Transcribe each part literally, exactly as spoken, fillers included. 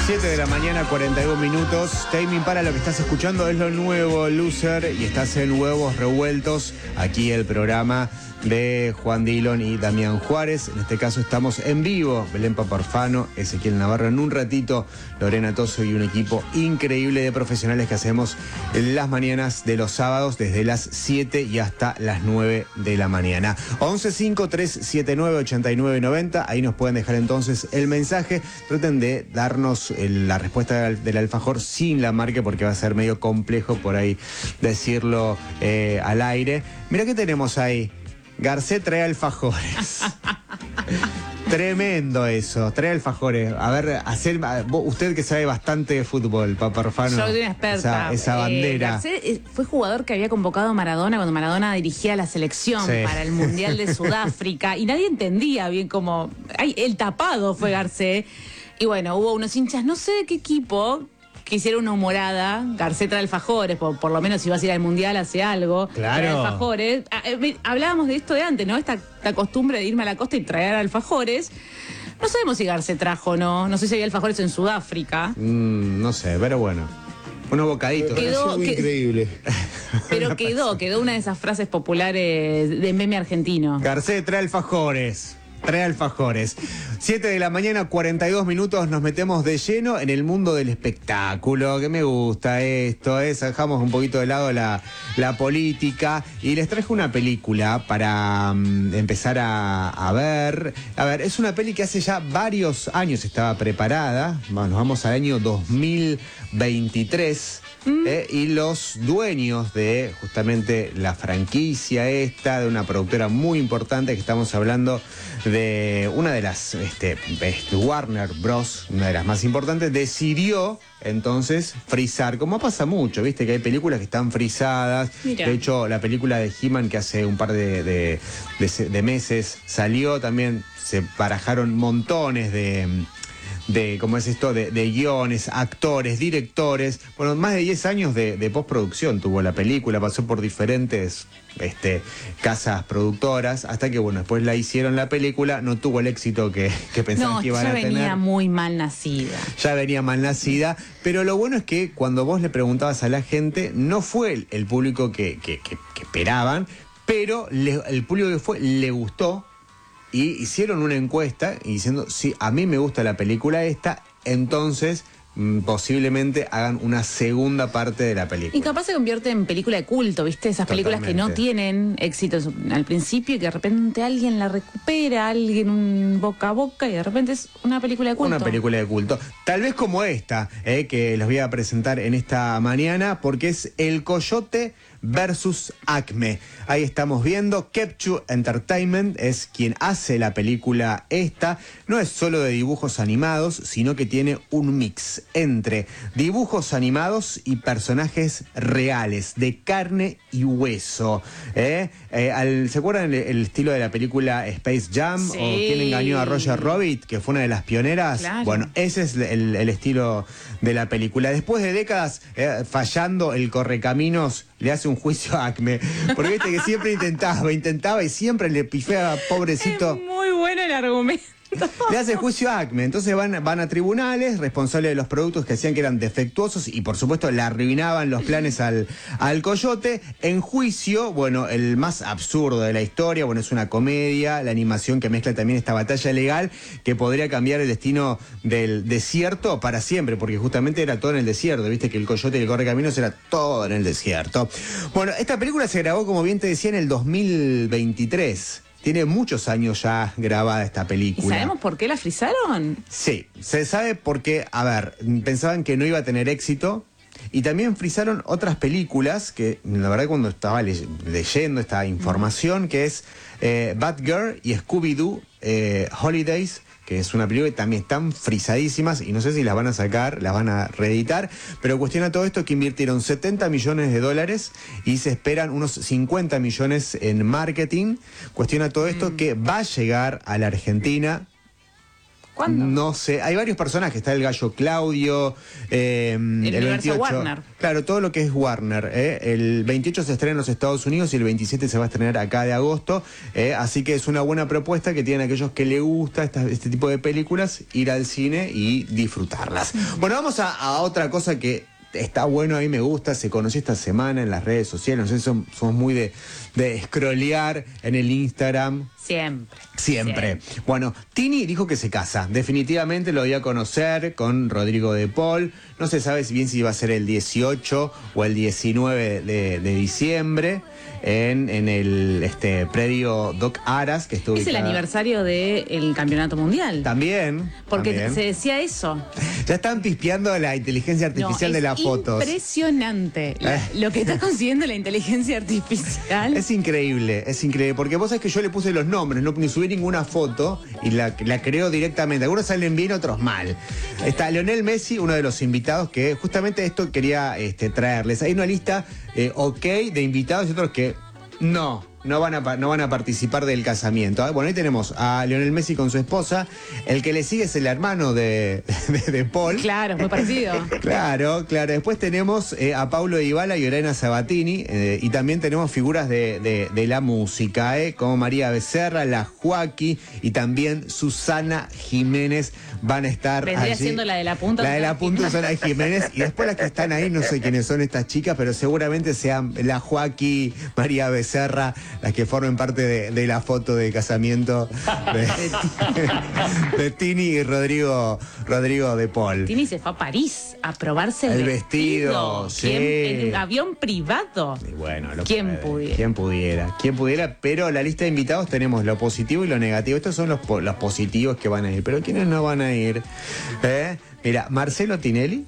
siete de la mañana, cuarenta y dos minutos. Timing para lo que estás escuchando es lo nuevo, Loser, y estás en Huevos Revueltos. Aquí el programa de Juan Dillon y Damián Juárez. En este caso estamos en vivo. Belén Paparfano, Ezequiel Navarro en un ratito, Lorena Toso y un equipo increíble de profesionales que hacemos las mañanas de los sábados desde las siete y hasta las nueve de la mañana. once cinco tres siete nueve ocho nueve nueve cero. Ahí nos pueden dejar entonces el mensaje. Traten de darnos el, la respuesta del, del alfajor sin la marca, porque va a ser medio complejo por ahí decirlo eh, al aire. Mira qué tenemos ahí. Garcet trae alfajores. Tremendo eso, trae alfajores. A ver, hacer, usted que sabe bastante de fútbol, Paparfano. Yo soy una experta. Esa, esa bandera. Eh, Garcet fue jugador que había convocado a Maradona cuando Maradona dirigía la selección sí. para el Mundial de Sudáfrica. Y nadie entendía bien cómo... Ay, el tapado fue Garcet. Y bueno, hubo unos hinchas, no sé de qué equipo, que hicieron una humorada. Garcet trae alfajores, por, por lo menos si vas a ir al Mundial hace algo. Claro. Trae alfajores. Hablábamos de esto de antes, ¿no? Esta, esta costumbre de irme a la costa y traer alfajores. No sabemos si Garcet trajo o no. No sé si había alfajores en Sudáfrica. Mm, no sé, pero bueno. Unos bocaditos. Quedó, muy que, increíble. Pero quedó, quedó una de esas frases populares de meme argentino. Garcet trae alfajores. Trae alfajores. siete de la mañana, cuarenta y dos minutos, nos metemos de lleno en el mundo del espectáculo, que me gusta esto, es, dejamos un poquito de lado la, la política y les traje una película para um, empezar a, a ver. A ver, es una peli que hace ya varios años estaba preparada, bueno, nos vamos al año dos mil veintitrés. Mm. Eh, y los dueños de justamente la franquicia esta, de una productora muy importante, que estamos hablando de una de las, este, Warner Bros., una de las más importantes, decidió entonces frizar, como pasa mucho, viste que hay películas que están frizadas. Mira. De hecho, la película de He-Man que hace un par de, de, de, de meses salió, también se barajaron montones de... de, ¿cómo es esto? De, de guiones, actores, directores. Bueno, más de diez años de, de postproducción tuvo la película, pasó por diferentes este, casas productoras, hasta que, bueno, después la hicieron la película, no tuvo el éxito que, que pensaban no, que iban a tener. Ya venía muy mal nacida. Ya venía mal nacida, pero lo bueno es que cuando vos le preguntabas a la gente, no fue el, el público que, que, que, que esperaban, pero le, el público que fue le gustó. Y hicieron una encuesta diciendo, sí, a mí me gusta la película esta, entonces mmm, posiblemente hagan una segunda parte de la película. Y capaz se convierte en película de culto, ¿viste? Esas películas Totalmente. que no tienen éxito al principio y que de repente alguien la recupera, alguien un boca a boca y de repente es una película de culto. Una película de culto. Tal vez como esta, eh, que les voy a presentar en esta mañana, porque es El Coyote versus Acme. Ahí estamos viendo, Kepchu Entertainment es quien hace la película esta. No es solo de dibujos animados, sino que tiene un mix entre dibujos animados y personajes reales, de carne y hueso. ¿eh? Eh, al, ¿Se acuerdan el, el estilo de la película Space Jam? Sí. ¿O quién engañó a Roger Rabbit? Que fue una de las pioneras. Claro. Bueno, ese es el, el estilo de la película. Después de décadas eh, fallando el correcaminos, le hace un juicio a Acme, porque viste que siempre intentaba, intentaba y siempre le pifeaba, pobrecito. Es muy bueno el argumento. Le hace juicio a Acme, entonces van, van a tribunales, responsables de los productos que hacían que eran defectuosos y por supuesto le arruinaban los planes al, al Coyote. En juicio, bueno, el más absurdo de la historia, bueno, es una comedia, la animación que mezcla también esta batalla legal que podría cambiar el destino del desierto para siempre, porque justamente era todo en el desierto, viste que el Coyote y el Correcaminos era todo en el desierto. Bueno, esta película se grabó, como bien te decía, en el dos mil veintitrés. Tiene muchos años ya grabada esta película. ¿Y sabemos por qué la frizaron? Sí, se sabe porque, a ver, pensaban que no iba a tener éxito. Y también frizaron otras películas que, la verdad, cuando estaba le- leyendo esta información, que es eh, Batgirl y Scooby-Doo eh, Holidays, que es una película que también están frizadísimas y no sé si las van a sacar, las van a reeditar, pero cuestiona todo esto que invirtieron setenta millones de dólares y se esperan unos cincuenta millones en marketing. Cuestiona todo esto mm. que va a llegar a la Argentina ¿Cuándo? No sé, hay varios personajes, está el gallo Claudio, eh, el, el veintiocho. Warner. Claro, todo lo que es Warner. Eh. El veintiocho se estrena en los Estados Unidos y el veintisiete se va a estrenar acá de agosto. Eh. Así que es una buena propuesta que tienen aquellos que les gusta esta, este tipo de películas, ir al cine y disfrutarlas. Bueno, vamos a, a otra cosa que está bueno, a mí me gusta, se conoció esta semana en las redes sociales, no sé, somos, somos muy de, de scrollear en el Instagram. Siempre. Siempre. Siempre. Bueno, Tini dijo que se casa. Definitivamente lo voy a conocer con Rodrigo de Paul. No se sabe bien si va a ser el dieciocho o el diecinueve de, de diciembre en, en el este, predio Doc Aras, que estuvo. Es el aniversario del Campeonato Mundial. También. Porque también. se decía eso. Ya están pispeando la inteligencia artificial no, de las fotos. Impresionante Eh. lo que está consiguiendo la inteligencia artificial. Es increíble, es increíble, porque vos sabés que yo le puse los nombres, no ni subí ninguna foto y la, la creo directamente. Algunos salen bien, otros mal. Está Lionel Messi, uno de los invitados, que justamente esto quería este, traerles. Hay una lista eh, ok de invitados y otros que no. No van, a, no van a participar del casamiento. Bueno, ahí tenemos a Lionel Messi con su esposa. El que le sigue es el hermano de, de, de Paul. Claro, es muy parecido. Claro, claro. Después tenemos eh, a Paulo Dybala y Orena Sabatini. Eh, y también tenemos figuras de, de, de la música, eh, como María Becerra, la Joaquí y también Susana Jiménez van a estar Vendría allí. siendo la de la punta. La de la punta, Susana Jiménez. Y después las que están ahí, no sé quiénes son estas chicas, pero seguramente sean la Joaquí, María Becerra, las que formen parte de, de la foto de casamiento de, de Tini y Rodrigo, Rodrigo de Paul. Tini se fue a París a probarse el, el vestido. vestido. Sí. ¿Quién, en avión privado. Y bueno, lo ¿Quién puede, pudiera? ¿Quién pudiera? ¿Quién pudiera? Pero la lista de invitados tenemos lo positivo y lo negativo. Estos son los, los positivos que van a ir. Pero ¿quiénes no van a ir? ¿Eh? Mira, Marcelo Tinelli.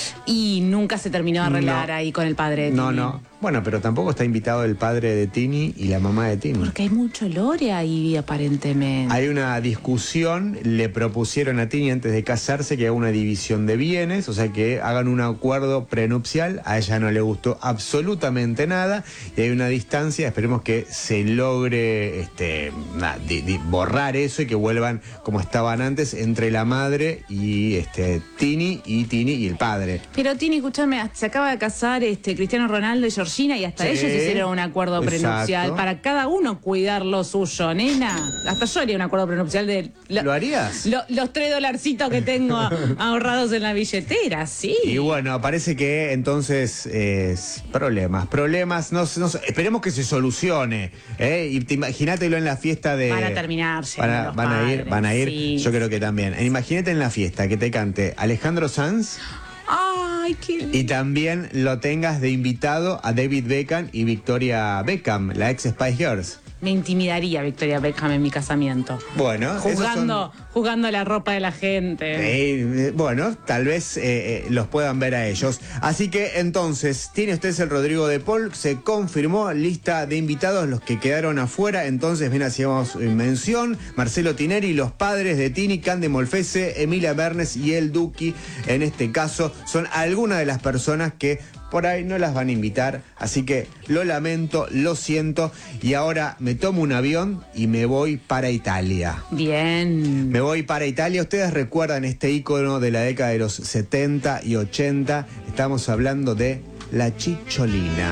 Y nunca se terminó de arreglar No. ahí con el padre de Tini. No, no. Bueno, pero tampoco está invitado el padre de Tini y la mamá de Tini. Porque hay mucho lore ahí, aparentemente. Hay una discusión, le propusieron a Tini antes de casarse que haga una división de bienes, o sea que hagan un acuerdo prenupcial, a ella no le gustó absolutamente nada y hay una distancia, esperemos que se logre este, na, di, di, borrar eso y que vuelvan como estaban antes entre la madre y este, Tini y Tini y el padre. Pero Tini, escúchame, se acaba de casar este Cristiano Ronaldo y Georgina y hasta Sí, ellos hicieron un acuerdo prenupcial exacto. para cada uno cuidar lo suyo, nena. Hasta yo haría un acuerdo prenupcial de lo, ¿Lo harías? lo- los tres dolarcitos que tengo ahorrados en la billetera, sí. Y bueno, parece que entonces es problemas, problemas, no, no, esperemos que se solucione, ¿eh? Y te- imagínatelo en la fiesta de... Van a terminar siendo Van a, los van a ir, padres, van a ir, sí. yo creo que también. E imagínate en la fiesta que te cante Alejandro Sanz Ay, qué lindo. y también lo tengas de invitado a David Beckham y Victoria Beckham, la ex Spice Girls. Me intimidaría Victoria Beckham en mi casamiento. Bueno, esos son- Jugando, jugando la ropa de la gente. Eh, bueno, tal vez eh, eh, los puedan ver a ellos. Así que entonces, tiene usted el Rodrigo de Paul, se confirmó lista de invitados, los que quedaron afuera. Entonces, ven, hacíamos mención: Marcelo Tinelli, los padres de Tini, Cande Molfese, Emilia Bernes y El Duki. En este caso, son algunas de las personas que por ahí no las van a invitar, así que lo lamento, lo siento, y ahora me tomo un avión y me voy para Italia. Bien. Me voy para Italia. Ustedes recuerdan este ícono de la década de los setenta y ochenta. Estamos hablando de la chicholina.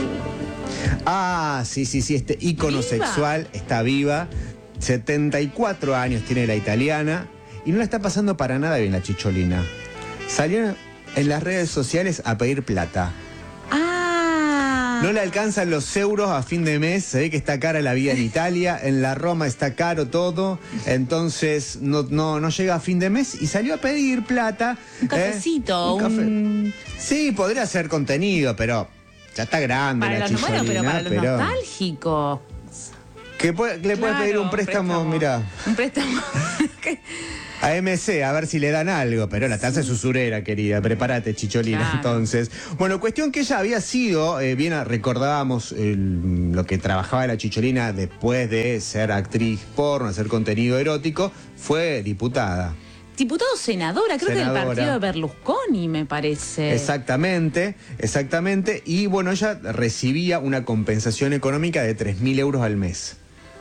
Ah, sí, sí, sí, este ícono ¡Viva! sexual está viva. setenta y cuatro años tiene la italiana y no la está pasando para nada bien la chicholina. Salió en las redes sociales a pedir plata. Ah. No le alcanzan los euros a fin de mes, se ve que está cara la vida en Italia, en la Roma está caro todo, entonces no, no, no llega a fin de mes y salió a pedir plata. Un cafecito, ¿eh? Un café. un- Sí, podría ser contenido, pero ya está grande Para la los, bueno, pero chicholina, para los pero- nostálgicos. que puede- le puedes Claro, pedir un préstamo, mira, Un préstamo. a M C, a ver si le dan algo, pero la tasa es usurera, querida, prepárate, chicholina, Claro. entonces. Bueno, cuestión que ella había sido, eh, bien recordábamos el- lo que trabajaba la chicholina después de ser actriz porno, hacer contenido erótico, fue diputada. Diputado senadora, creo Senadora. que del partido de Berlusconi, me parece. Exactamente, exactamente, y bueno, ella recibía una compensación económica de tres mil euros al mes.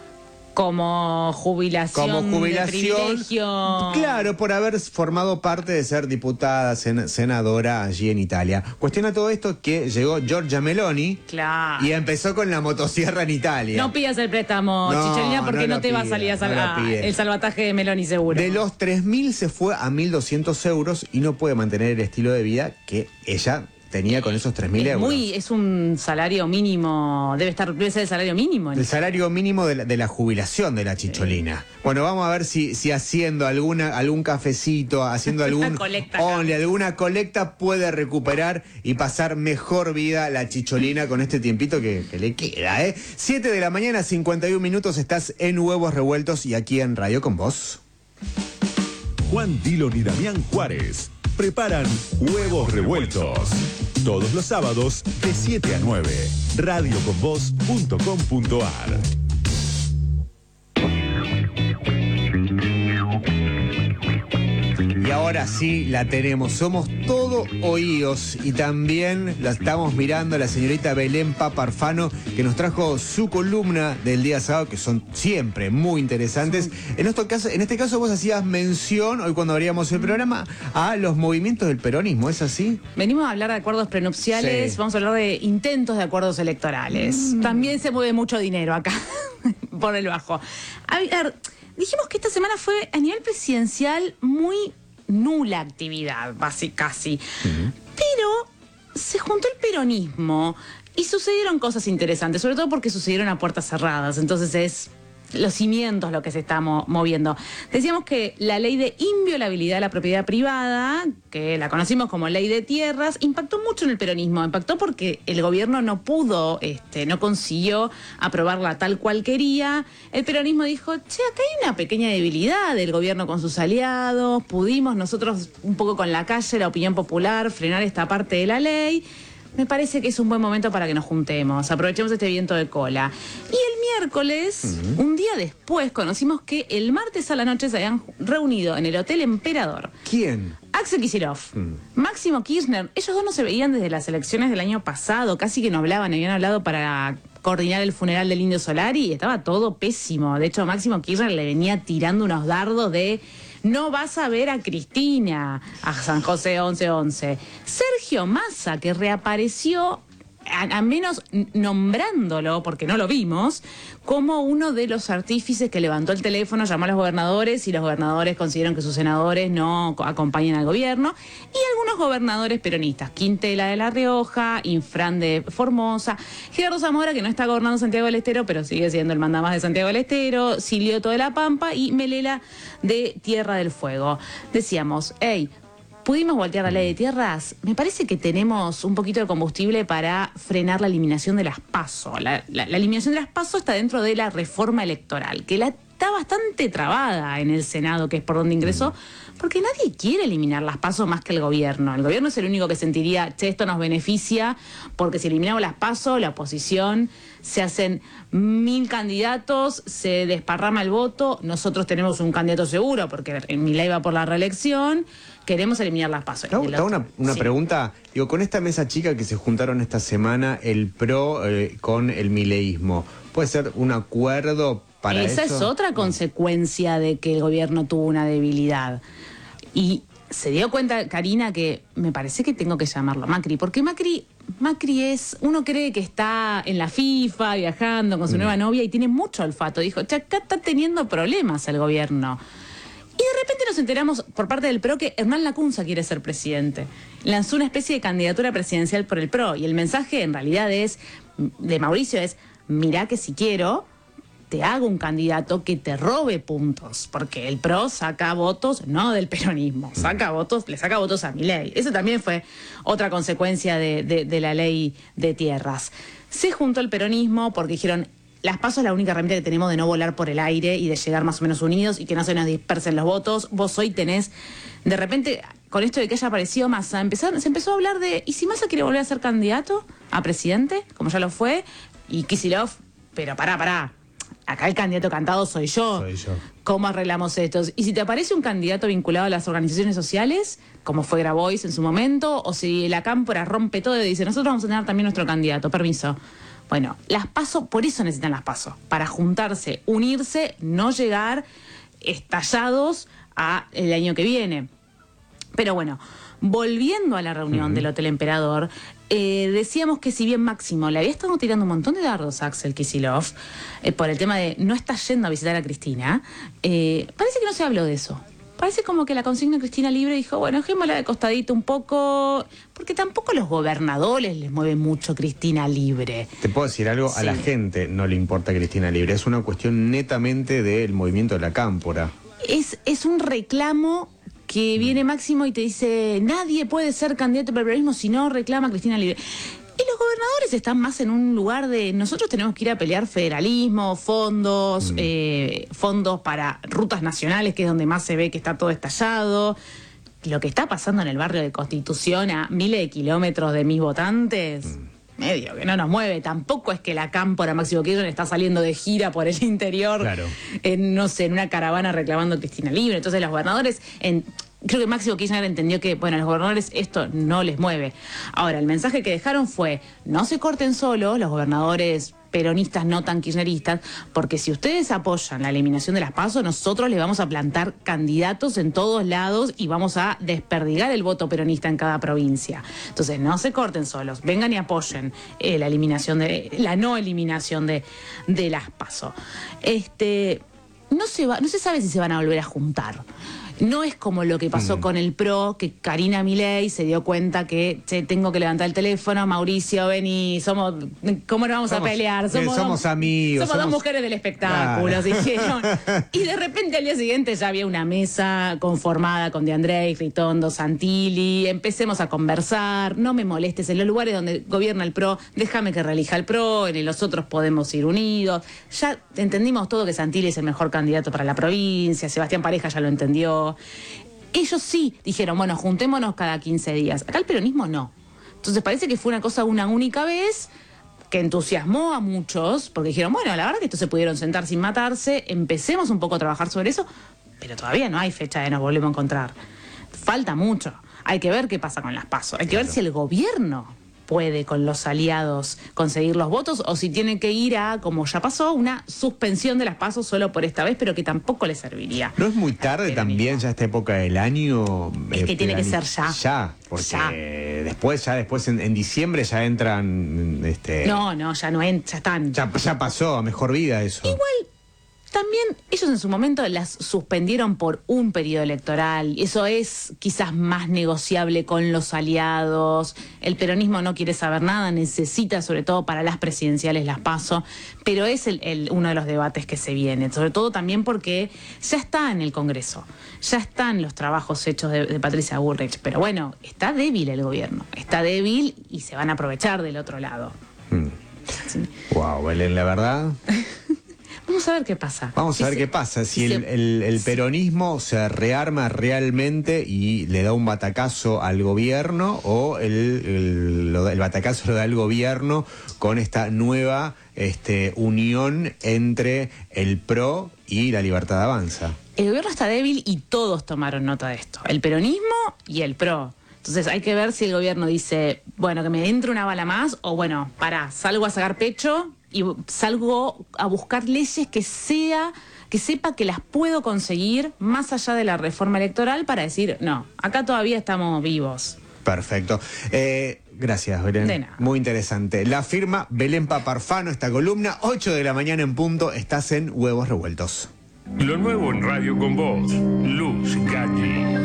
Como jubilación, como jubilación, de privilegio. Claro, por haber formado parte de ser diputada, sen, senadora allí en Italia. Cuestiona todo esto que llegó Giorgia Meloni, claro, y empezó con la motosierra en Italia. No pidas el préstamo, no, Chicholina, porque no, no te pida, va a salir a sal no el salvataje de Meloni seguro. De los tres mil se fue a mil doscientos euros y no puede mantener el estilo de vida que ella tenía con esos tres mil euros. Muy, es un salario mínimo, debe estar, debe ser el salario mínimo. El salario mínimo de la, de la jubilación de la Chicholina. Sí. Bueno, vamos a ver si, si haciendo alguna, algún cafecito, haciendo algún only, alguna colecta puede recuperar y pasar mejor vida la Chicholina con este tiempito que, que le queda, ¿eh? siete de la mañana, cincuenta y un minutos, estás en Huevos Revueltos y aquí en Radio con Vos. Juan Dillon y Damián Juárez preparan Huevos Revueltos. Todos los sábados de siete a nueve. radio con vos punto com punto ar. Y ahora sí la tenemos, somos todo oídos y también la estamos mirando a la señorita Belén Paparfano, que nos trajo su columna del día sábado, que son siempre muy interesantes. En este caso, en este caso vos hacías mención, hoy cuando abríamos el programa, a los movimientos del peronismo, ¿es así? Venimos a hablar de acuerdos prenupciales, sí. Vamos a hablar de intentos de acuerdos electorales. Mm. También se mueve mucho dinero acá, por el bajo. A ver, dijimos que esta semana fue a nivel presidencial muy nula actividad, básicamente casi. Uh-huh. Pero se juntó el peronismo y sucedieron cosas interesantes, sobre todo porque sucedieron a puertas cerradas. Entonces es los cimientos lo que se está mo- moviendo. Decíamos que la ley de inviolabilidad de la propiedad privada, que la conocimos como ley de tierras, impactó mucho en el peronismo. Impactó porque el gobierno no pudo, este, no consiguió aprobarla tal cual quería. El peronismo dijo, che, acá hay una pequeña debilidad del gobierno con sus aliados, pudimos nosotros un poco con la calle, la opinión popular, frenar esta parte de la ley. Me parece que es un buen momento para que nos juntemos, aprovechemos este viento de cola. Y el miércoles, uh-huh. un día después, conocimos que el martes a la noche se habían reunido en el Hotel Emperador. ¿Quién? Axel Kicillof, uh-huh. Máximo Kirchner. Ellos dos no se veían desde las elecciones del año pasado, casi que no hablaban, habían hablado para coordinar el funeral del Indio Solari y estaba todo pésimo. De hecho, Máximo Kirchner le venía tirando unos dardos de... No vas a ver a Cristina, a San José once once. Sergio Massa, que reapareció, a, a menos nombrándolo, porque no lo vimos, como uno de los artífices que levantó el teléfono, llamó a los gobernadores y los gobernadores consideraron que sus senadores no acompañan al gobierno. Y algunos gobernadores peronistas, Quintela de La Rioja, Infran de Formosa, Gerardo Zamora, que no está gobernando Santiago del Estero, pero sigue siendo el mandamás de Santiago del Estero, Silioto de La Pampa y Melela de Tierra del Fuego. Decíamos, hey, ¿pudimos voltear la ley de tierras? Me parece que tenemos un poquito de combustible para frenar la eliminación de las PASO. La, la, la eliminación de las PASO está dentro de la reforma electoral, que la está bastante trabada en el Senado, que es por donde ingresó, porque nadie quiere eliminar las PASO más que el gobierno. El gobierno es el único que sentiría, che, esto nos beneficia, porque si eliminamos las PASO, la oposición, se hacen mil candidatos, se desparrama el voto, nosotros tenemos un candidato seguro, porque Milei va por la reelección, queremos eliminar las PASO. Te hago una, una sí. pregunta, digo, con esta mesa chica que se juntaron esta semana, el PRO eh, con el mileísmo, ¿puede ser un acuerdo para Esa eso? es otra consecuencia de que el gobierno tuvo una debilidad. Y se dio cuenta, Karina, que me parece que tengo que llamarlo Macri, porque Macri, Macri es, uno cree que está en la FIFA, viajando con su mm. nueva novia y tiene mucho olfato. Dijo, che, acá está teniendo problemas el gobierno. Y de repente nos enteramos por parte del PRO que Hernán Lacunza quiere ser presidente. Lanzó una especie de candidatura presidencial por el PRO y el mensaje en realidad es, de Mauricio es, mirá que si quiero, te hago un candidato que te robe puntos, porque el PRO saca votos no del peronismo, saca votos, le saca votos a Milei. Eso también fue otra consecuencia de, de, de la ley de tierras. Se juntó el peronismo porque dijeron, las PASO es la única herramienta que tenemos de no volar por el aire y de llegar más o menos unidos y que no se nos dispersen los votos. Vos hoy tenés, de repente, con esto de que haya aparecido Massa, empezó, se empezó a hablar de, ¿y si Massa quiere volver a ser candidato a presidente, como ya lo fue? Y Kicillof, pero pará, pará. Acá el candidato cantado soy yo. Soy yo. ¿Cómo arreglamos esto? Y si te aparece un candidato vinculado a las organizaciones sociales, como fue Grabois en su momento, o si la Cámpora rompe todo y dice, nosotros vamos a tener también nuestro candidato, permiso. Bueno, las PASO, por eso necesitan las PASO, para juntarse, unirse, no llegar estallados a el año que viene. Pero bueno, volviendo a la reunión uh-huh. del Hotel Emperador, eh, decíamos que si bien Máximo le había estado tirando un montón de dardos a Axel Kicillof eh, por el tema de no está yendo a visitar a Cristina, eh, parece que no se habló de eso. Parece como que la consigna Cristina Libre dijo, bueno, dejémosla de costadito un poco, porque tampoco los gobernadores les mueve mucho Cristina Libre. Te puedo decir algo, sí. A la gente no le importa Cristina Libre, es una cuestión netamente del movimiento de la cámpora. Es, es un reclamo que viene Máximo y te dice, nadie puede ser candidato para el periodismo si no reclama Cristina Libre. Y los gobernadores están más en un lugar de, nosotros tenemos que ir a pelear federalismo, fondos, mm. eh, fondos para rutas nacionales, que es donde más se ve que está todo estallado. Lo que está pasando en el barrio de Constitución a miles de kilómetros de mis votantes, mm. medio que no nos mueve. Tampoco es que la cámpora Máximo Kirchner está saliendo de gira por el interior, claro. en, no sé, en una caravana reclamando Cristina Libre. Entonces los gobernadores... en Creo que Máximo Kirchner entendió que, bueno, a los gobernadores esto no les mueve. Ahora, el mensaje que dejaron fue, no se corten solos los gobernadores peronistas no tan kirchneristas, porque si ustedes apoyan la eliminación de las PASO, nosotros les vamos a plantar candidatos en todos lados y vamos a desperdigar el voto peronista en cada provincia. Entonces, no se corten solos, vengan y apoyen eh, la eliminación de, la no eliminación de, de las PASO. Este, no se va, no se sabe si se van a volver a juntar. No es como lo que pasó mm. con el P R O, que Karina Milei se dio cuenta que, che, tengo que levantar el teléfono, Mauricio, vení, somos, ¿cómo nos vamos somos, a pelear? Somos, somos dos, amigos. Somos, somos dos mujeres del espectáculo, claro. Dijeron. Y de repente al día siguiente ya había una mesa conformada con De Andrés, Ritondo, Santilli, empecemos a conversar, no me molestes, en los lugares donde gobierna el P R O, déjame que reelija el P R O, en los otros podemos ir unidos. Ya entendimos todo que Santilli es el mejor candidato para la provincia, Sebastián Pareja ya lo entendió. Ellos sí dijeron, bueno, juntémonos cada quince días. Acá el peronismo no. Entonces parece que fue una cosa una única vez que entusiasmó a muchos, porque dijeron, bueno, la verdad que estos se pudieron sentar sin matarse, empecemos un poco a trabajar sobre eso, pero todavía no hay fecha de nos volvemos a encontrar. Falta mucho. Hay que ver qué pasa con las PASO. Hay que ver si el gobierno puede con los aliados conseguir los votos o si tiene que ir a, como ya pasó, una suspensión de las PASO solo por esta vez, pero que tampoco le serviría. ¿No es muy tarde también ya esta época del año? Es que eh, tiene que ser ya. Ya, porque ya. después, ya después en, en diciembre ya entran... Este, no, no, ya no entran, ya están. Ya, ya pasó a mejor vida eso. Igual... También ellos en su momento las suspendieron por un periodo electoral. Eso es quizás más negociable con los aliados. El peronismo no quiere saber nada, necesita sobre todo para las presidenciales las PASO, pero es el, el, uno de los debates que se viene. Sobre todo también porque ya está en el Congreso, ya están los trabajos hechos de, de Patricia Bullrich. Pero bueno, está débil el gobierno, está débil y se van a aprovechar del otro lado. Hmm. Sí. Wow, Belén, la verdad... Vamos a ver qué pasa. Vamos si a ver se, qué pasa. Si, si el, se, el, el peronismo se rearma realmente y le da un batacazo al gobierno o el, el, el batacazo lo da el gobierno con esta nueva este, unión entre el P R O y la Libertad Avanza. El gobierno está débil y todos tomaron nota de esto. El peronismo y el P R O. Entonces hay que ver si el gobierno dice, bueno, que me entre una bala más o bueno, pará, salgo a sacar pecho y salgo a buscar leyes que sea, que sepa que las puedo conseguir más allá de la reforma electoral para decir, no, acá todavía estamos vivos. Perfecto. Eh, gracias, Belén. De nada. Muy interesante. La firma Belén Paparfano, esta columna, ocho de la mañana en punto, estás en Huevos Revueltos. Lo nuevo en Radio con Vos, Luz Galli.